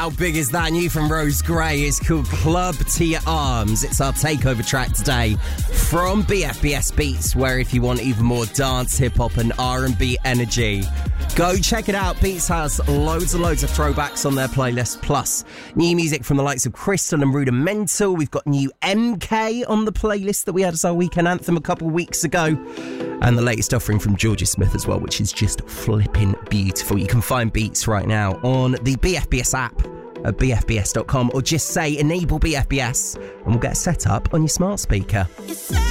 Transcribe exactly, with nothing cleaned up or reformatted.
How big is that? New from Rose Gray. It's called Club to Your Arms. It's our takeover track today from B F B S Beats, where if you want even more dance, hip-hop and R and B energy, go check it out. Beats has loads and loads of throwbacks on their playlist, plus new music from the likes of Crystal and Rudimental. We've got new M K on the playlist that we had as our weekend anthem a couple of weeks ago, and the latest offering from Georgia Smith as well, which is just flipping beautiful. You can find Beats right now on the B F B S app at b f b s dot com, or just say enable B F B S and we'll get set up on your smart speaker.